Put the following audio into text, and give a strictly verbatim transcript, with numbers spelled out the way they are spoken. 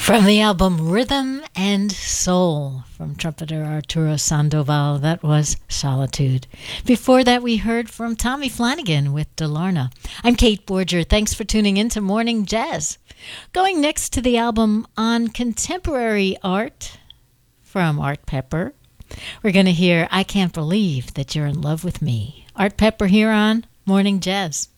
From the album Rhythm and Soul from trumpeter Arturo Sandoval, that was Solitude. Before that, we heard from Tommy Flanagan with Delarna. I'm Kate Borger. Thanks for tuning in to Morning Jazz. Going next to the album On Contemporary Art from Art Pepper, we're going to hear I Can't Believe That You're in Love with Me. Art Pepper here on Morning Jazz.